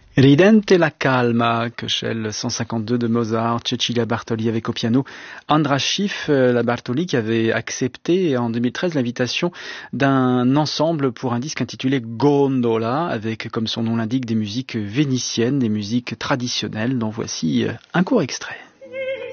Ridente la calma, Köchel 152 de Mozart, Cecilia Bartoli avec au piano, Andras Schiff, la Bartoli qui avait accepté en 2013 l'invitation d'un ensemble pour un disque intitulé Gondola, avec comme son nom l'indique des musiques vénitiennes, des musiques traditionnelles, dont voici un court extrait.